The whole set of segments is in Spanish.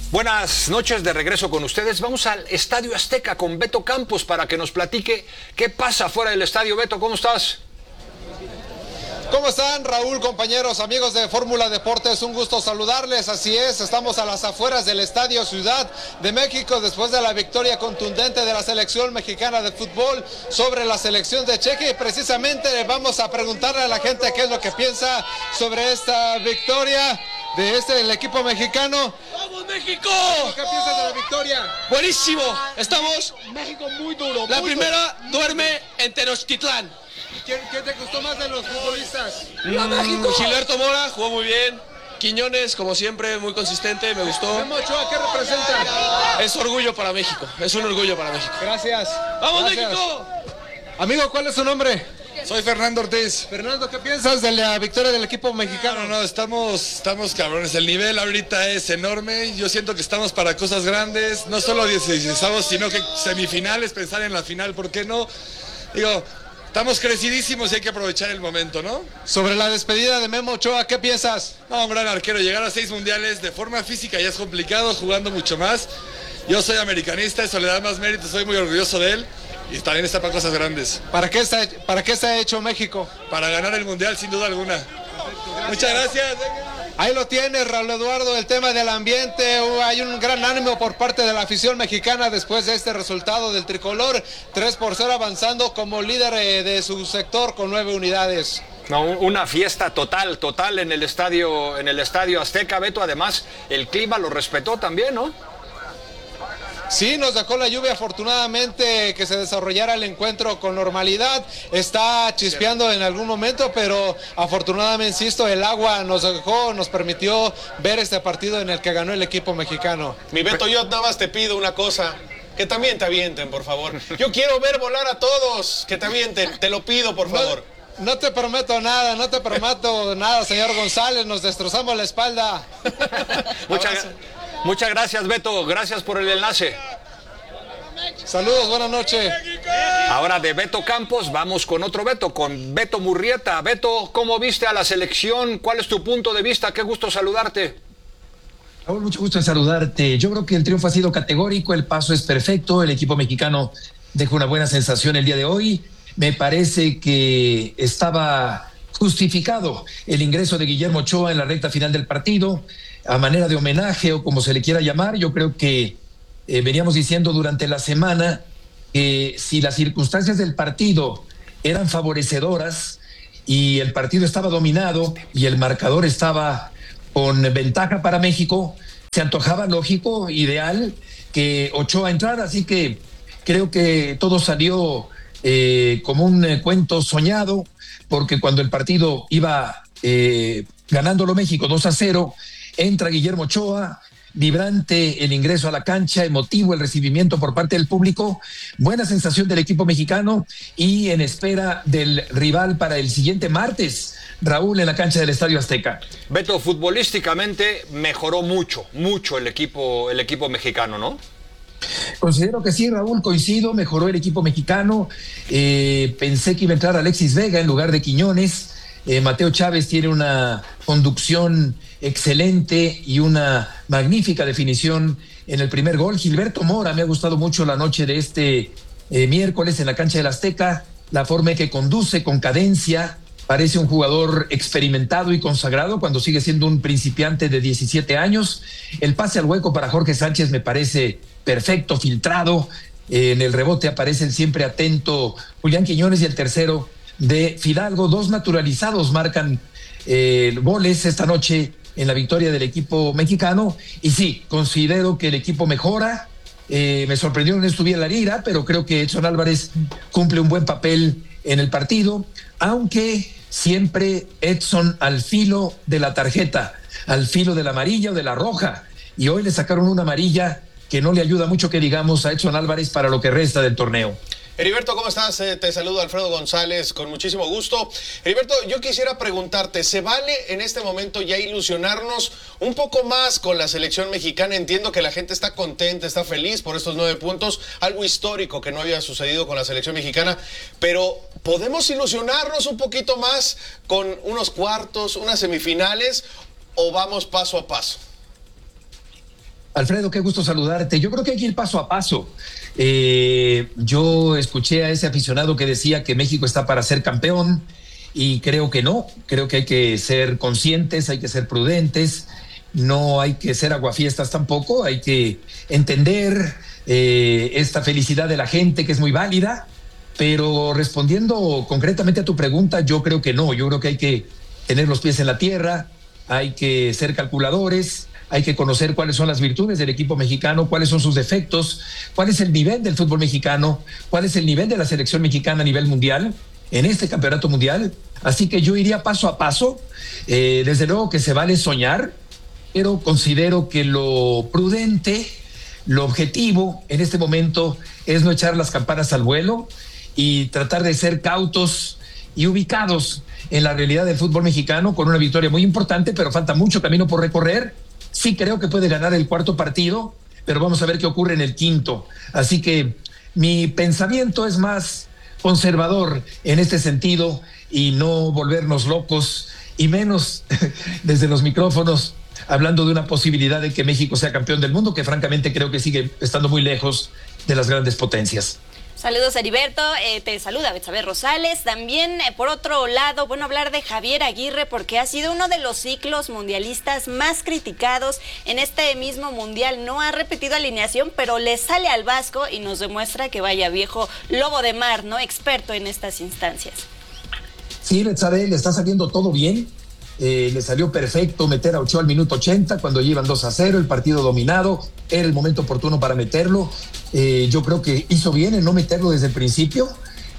Buenas noches, de regreso con ustedes. Vamos al Estadio Azteca con Beto Campos para que nos platique qué pasa fuera del estadio. Beto, ¿cómo estás? ¿Cómo están, Raúl, compañeros, amigos de Fórmula Deportes? Un gusto saludarles. Así es, estamos a las afueras del Estadio Ciudad de México después de la victoria contundente de la selección mexicana de fútbol sobre la selección de Chequia, y precisamente vamos a preguntarle a la gente qué es lo que piensa sobre esta victoria del equipo mexicano. ¡Vamos, México! ¿Qué piensas de la victoria? Buenísimo, estamos México muy duro. La primera duerme en Tenochtitlán. ¿Quién te gustó más de los futbolistas? Gilberto Mora jugó muy bien. Quiñones, como siempre, muy consistente, me gustó. Memo Ochoa, ¿qué representa? Es orgullo para México, es un orgullo para México. Gracias. ¡Vamos, Gracias. México! Amigo, ¿cuál es su nombre? Soy Fernando Ortiz. Fernando, ¿qué piensas de la victoria del equipo mexicano? No, estamos cabrones. El nivel ahorita es enorme. Yo siento que estamos para cosas grandes. No solo 16avos, sino que semifinales, pensar en la final, ¿por qué no? Digo, estamos crecidísimos y hay que aprovechar el momento, ¿no? Sobre la despedida de Memo Ochoa, ¿qué piensas? No, un gran arquero. Llegar a 6 mundiales de forma física ya es complicado, jugando mucho más. Yo soy americanista, eso le da más mérito, soy muy orgulloso de él. Y también está para cosas grandes. ¿Para qué está hecho México? Para ganar el mundial, sin duda alguna. Muchas gracias. Ahí lo tienes, Raúl Eduardo, el tema del ambiente. Hay un gran ánimo por parte de la afición mexicana después de este resultado del tricolor. 3-0 avanzando como líder de su sector con 9 unidades. No, una fiesta total en el estadio Azteca, Beto. Además, el clima lo respetó también, ¿no? Sí, nos dejó la lluvia, afortunadamente, que se desarrollara el encuentro con normalidad. Está chispeando en algún momento, pero afortunadamente, insisto, el agua nos permitió ver este partido en el que ganó el equipo mexicano. Mi Beto, yo nada más te pido una cosa, que también te avienten, por favor. Yo quiero ver volar a todos, que te avienten, te lo pido, por favor. No te prometo nada, señor González, nos destrozamos la espalda. Muchas gracias, Beto, gracias por el enlace. Saludos, buenas noches. Ahora de Beto Campos vamos con otro Beto, con Beto Murrieta. Beto, ¿cómo viste a la selección? ¿Cuál es tu punto de vista? Qué gusto saludarte. Raúl, mucho gusto en saludarte. Yo creo que el triunfo ha sido categórico, el paso es perfecto, el equipo mexicano dejó una buena sensación el día de hoy. Me parece que estaba justificado el ingreso de Guillermo Ochoa en la recta final del partido, a manera de homenaje o como se le quiera llamar. Yo creo que veníamos diciendo durante la semana que si las circunstancias del partido eran favorecedoras y el partido estaba dominado y el marcador estaba con ventaja para México, se antojaba lógico, ideal, que Ochoa entrara. Así que creo que todo salió como un cuento soñado, porque cuando el partido iba ganándolo México 2-0, entra Guillermo Ochoa, vibrante el ingreso a la cancha, emotivo el recibimiento por parte del público, buena sensación del equipo mexicano y en espera del rival para el siguiente martes, Raúl, en la cancha del Estadio Azteca. Beto, futbolísticamente mejoró mucho el equipo mexicano, ¿no? Considero que sí, Raúl, coincido, mejoró el equipo mexicano. Pensé que iba a entrar Alexis Vega en lugar de Quiñones. Mateo Chávez tiene una conducción excelente y una magnífica definición en el primer gol. Gilberto Mora, me ha gustado mucho la noche de este miércoles en la cancha del Azteca, la forma en que conduce con cadencia, parece un jugador experimentado y consagrado cuando sigue siendo un principiante de 17 años. El pase al hueco para Jorge Sánchez me parece perfecto, filtrado. En el rebote aparece el siempre atento Julián Quiñones y el tercero de Fidalgo. 2 naturalizados marcan goles esta noche en la victoria del equipo mexicano. Y sí, considero que el equipo mejora. Me sorprendió que no estuviera Lira, pero creo que Edson Álvarez cumple un buen papel en el partido, aunque siempre Edson al filo de la tarjeta, al filo de la amarilla o de la roja, y hoy le sacaron una amarilla que no le ayuda mucho, que digamos, a Edson Álvarez para lo que resta del torneo. Heriberto, ¿cómo estás? Te saludo, Alfredo González, con muchísimo gusto. Heriberto, yo quisiera preguntarte, ¿se vale en este momento ya ilusionarnos un poco más con la selección mexicana? Entiendo que la gente está contenta, está feliz por estos 9 puntos, algo histórico que no había sucedido con la selección mexicana, pero ¿podemos ilusionarnos un poquito más con unos cuartos, unas semifinales, o vamos paso a paso? Alfredo, qué gusto saludarte. Yo creo que hay que ir paso a paso. Yo escuché a ese aficionado que decía que México está para ser campeón y creo que no. Creo que hay que ser conscientes, hay que ser prudentes, no hay que ser aguafiestas tampoco, hay que entender esta felicidad de la gente que es muy válida, pero respondiendo concretamente a tu pregunta, yo creo que no. Yo creo que hay que tener los pies en la tierra, hay que ser calculadores, hay que conocer cuáles son las virtudes del equipo mexicano, cuáles son sus defectos, cuál es el nivel del fútbol mexicano, cuál es el nivel de la selección mexicana a nivel mundial, en este campeonato mundial. Así que yo iría paso a paso. Desde luego que se vale soñar, pero considero que lo prudente, lo objetivo en este momento es no echar las campanas al vuelo y tratar de ser cautos y ubicados en la realidad del fútbol mexicano, con una victoria muy importante, pero falta mucho camino por recorrer. Sí creo que puede ganar el cuarto partido, pero vamos a ver qué ocurre en el quinto. Así que mi pensamiento es más conservador en este sentido y no volvernos locos, y menos desde los micrófonos hablando de una posibilidad de que México sea campeón del mundo, que francamente creo que sigue estando muy lejos de las grandes potencias. Saludos, Heriberto. Te saluda Betsabe Rosales. También, por otro lado, bueno, hablar de Javier Aguirre, porque ha sido uno de los ciclos mundialistas más criticados en este mismo mundial. No ha repetido alineación, pero le sale al Vasco y nos demuestra que vaya viejo lobo de mar, ¿no? Experto en estas instancias. Sí, Betsabe, le está saliendo todo bien. Le salió perfecto meter a Ochoa al minuto 80 cuando ya iban 2-0, el partido dominado, era el momento oportuno para meterlo. Yo creo que hizo bien en no meterlo desde el principio.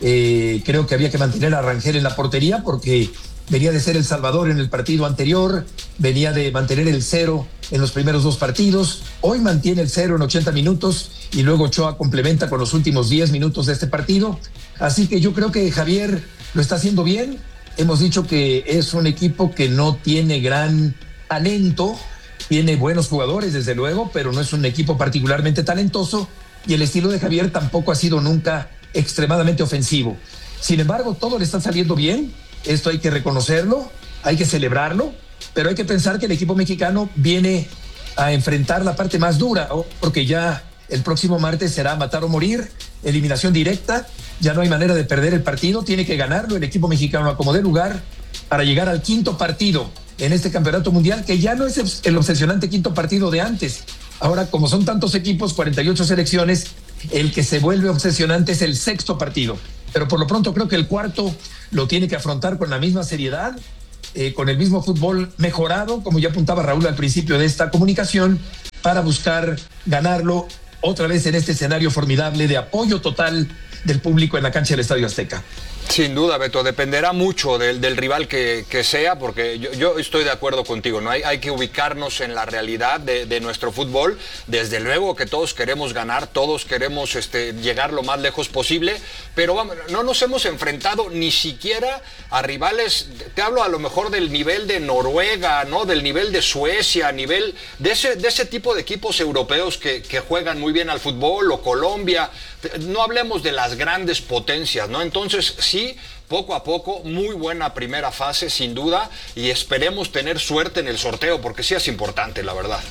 Creo que había que mantener a Rangel en la portería porque venía de ser el salvador en el partido anterior, venía de mantener el 0 en los primeros 2 partidos, hoy mantiene el 0 en 80 minutos y luego Ochoa complementa con los últimos 10 minutos de este partido. Así que yo creo que Javier lo está haciendo bien. Hemos dicho que es un equipo que no tiene gran talento, tiene buenos jugadores desde luego, pero no es un equipo particularmente talentoso y el estilo de Javier tampoco ha sido nunca extremadamente ofensivo. Sin embargo, todo le está saliendo bien, esto hay que reconocerlo, hay que celebrarlo, pero hay que pensar que el equipo mexicano viene a enfrentar la parte más dura, porque ya el próximo martes será matar o morir, eliminación directa. Ya no hay manera de perder el partido, tiene que ganarlo el equipo mexicano a como dé lugar para llegar al quinto partido en este campeonato mundial, que ya no es el obsesionante quinto partido de antes. Ahora, como son tantos equipos, 48 selecciones, el que se vuelve obsesionante es el sexto partido. Pero por lo pronto creo que el cuarto lo tiene que afrontar con la misma seriedad, con el mismo fútbol mejorado, como ya apuntaba Raúl al principio de esta comunicación, para buscar ganarlo otra vez en este escenario formidable de apoyo total del público en la cancha del Estadio Azteca. Sin duda, Beto, dependerá mucho del rival que sea, porque yo estoy de acuerdo contigo, ¿no? Hay que ubicarnos en la realidad de nuestro fútbol. Desde luego que todos queremos ganar, todos queremos llegar lo más lejos posible, pero vamos, no nos hemos enfrentado ni siquiera a rivales, te hablo a lo mejor del nivel de Noruega, ¿no? Del nivel de Suecia, nivel de ese tipo de equipos europeos que juegan muy bien al fútbol, o Colombia. No hablemos de las grandes potencias, ¿no? Entonces, sí, poco a poco, muy buena primera fase, sin duda, y esperemos tener suerte en el sorteo, porque sí es importante, la verdad.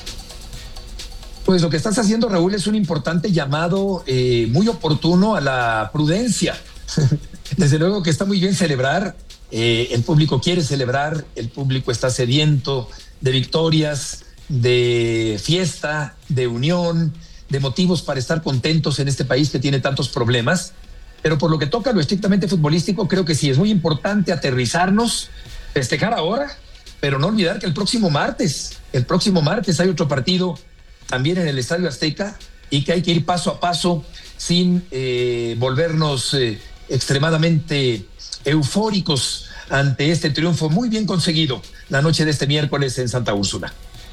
Pues lo que estás haciendo, Raúl, es un importante llamado muy oportuno a la prudencia. Desde luego que está muy bien celebrar, el público quiere celebrar, el público está sediento de victorias, de fiesta, de unión, de motivos para estar contentos en este país que tiene tantos problemas, pero por lo que toca lo estrictamente futbolístico, creo que sí es muy importante aterrizarnos, festejar ahora, pero no olvidar que el próximo martes hay otro partido también en el Estadio Azteca y que hay que ir paso a paso sin volvernos extremadamente eufóricos ante este triunfo muy bien conseguido la noche de este miércoles en Santa Úrsula.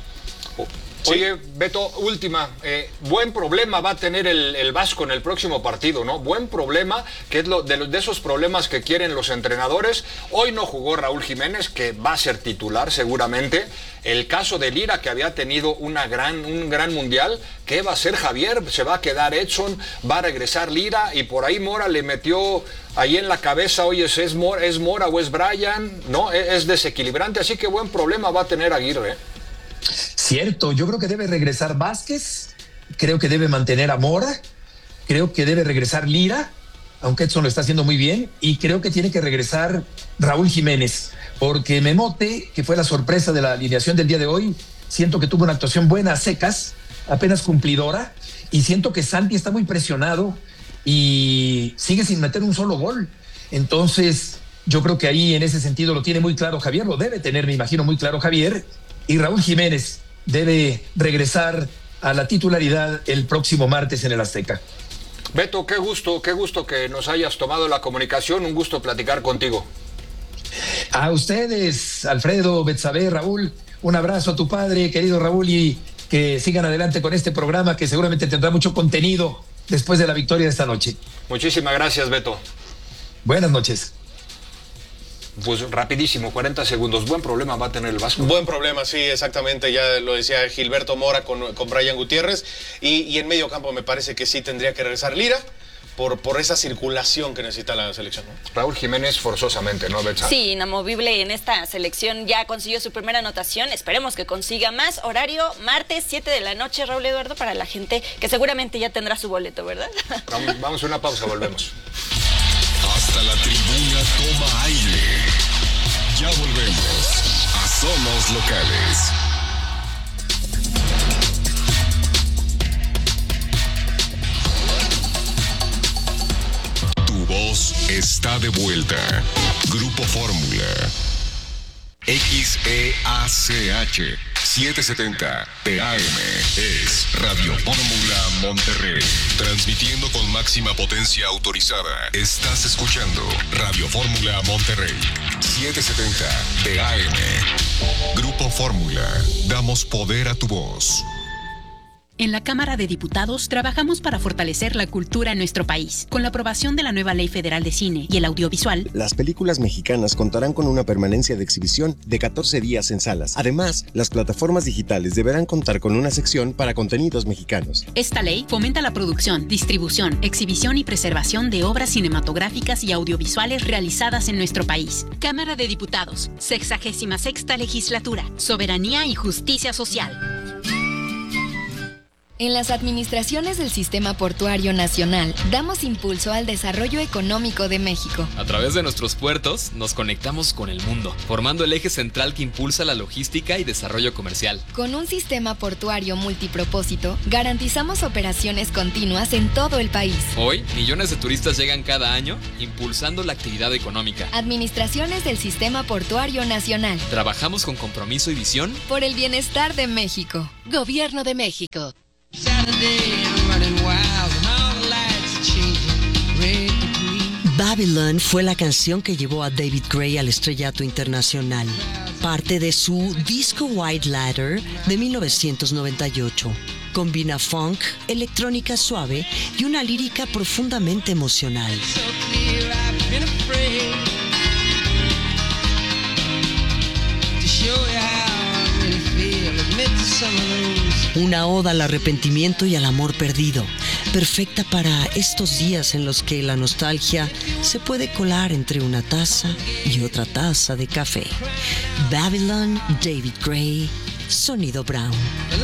Oye, Beto, última, buen problema va a tener el Vasco en el próximo partido, ¿no? Buen problema, que es de esos problemas que quieren los entrenadores. Hoy no jugó Raúl Jiménez, que va a ser titular seguramente. El caso de Lira, que había tenido un gran mundial. ¿Qué va a hacer Javier? Se va a quedar Edson, va a regresar Lira, y por ahí Mora le metió ahí en la cabeza, oye, ¿es Mora o es Brian? No, es desequilibrante, así que buen problema va a tener Aguirre. Cierto, yo creo que debe regresar Vázquez, creo que debe mantener a Mora, creo que debe regresar Lira, aunque Edson lo está haciendo muy bien, y creo que tiene que regresar Raúl Jiménez, porque Memote, que fue la sorpresa de la alineación del día de hoy, siento que tuvo una actuación buena a secas, apenas cumplidora, y siento que Santi está muy presionado y sigue sin meter un solo gol. Entonces, yo creo que ahí en ese sentido lo tiene muy claro Javier, lo debe tener, me imagino, muy claro Javier, y Raúl Jiménez debe regresar a la titularidad el próximo martes en el Azteca. Beto, qué gusto que nos hayas tomado la comunicación, un gusto platicar contigo. A ustedes, Alfredo, Betsabe, Raúl, un abrazo a tu padre, querido Raúl, y que sigan adelante con este programa que seguramente tendrá mucho contenido después de la victoria de esta noche. Muchísimas gracias, Beto. Buenas noches. Pues rapidísimo, 40 segundos. Buen problema va a tener el Vasco. Buen problema, sí, exactamente. Ya lo decía Gilberto Mora con Brian Gutiérrez. Y en medio campo me parece que sí tendría que regresar Lira por esa circulación que necesita la selección, ¿no? Raúl Jiménez forzosamente, ¿no, Betsa? Sí, inamovible en esta selección. Ya consiguió su primera anotación. Esperemos que consiga más. Horario martes, 7 de la noche, Raúl Eduardo, para la gente que seguramente ya tendrá su boleto, ¿verdad? Vamos a una pausa, volvemos. Hasta la tribuna toma aire. Ya volvemos a Somos Locales. Tu voz está de vuelta. Grupo Fórmula. XEACH 770 TAM es Radio Fórmula Monterrey. Transmitiendo con máxima potencia autorizada. Estás escuchando Radio Fórmula Monterrey 770 TAM. Grupo Fórmula. Damos poder a tu voz. En la Cámara de Diputados trabajamos para fortalecer la cultura en nuestro país. Con la aprobación de la nueva Ley Federal de Cine y el Audiovisual, las películas mexicanas contarán con una permanencia de exhibición de 14 días en salas. Además, las plataformas digitales deberán contar con una sección para contenidos mexicanos. Esta ley fomenta la producción, distribución, exhibición y preservación de obras cinematográficas y audiovisuales realizadas en nuestro país. Cámara de Diputados, 66ª Legislatura, Soberanía y Justicia Social. En las administraciones del Sistema Portuario Nacional, damos impulso al desarrollo económico de México. A través de nuestros puertos, nos conectamos con el mundo, formando el eje central que impulsa la logística y desarrollo comercial. Con un sistema portuario multipropósito, garantizamos operaciones continuas en todo el país. Hoy, millones de turistas llegan cada año, impulsando la actividad económica. Administraciones del Sistema Portuario Nacional. Trabajamos con compromiso y visión por el bienestar de México. Gobierno de México. Babylon fue la canción que llevó a David Gray al estrellato internacional, parte de su disco White Ladder de 1998. Combina funk, electrónica suave y una lírica profundamente emocional. Una oda al arrepentimiento y al amor perdido, perfecta para estos días en los que la nostalgia se puede colar entre una taza y otra taza de café. Babylon, David Gray, Sonido Brown.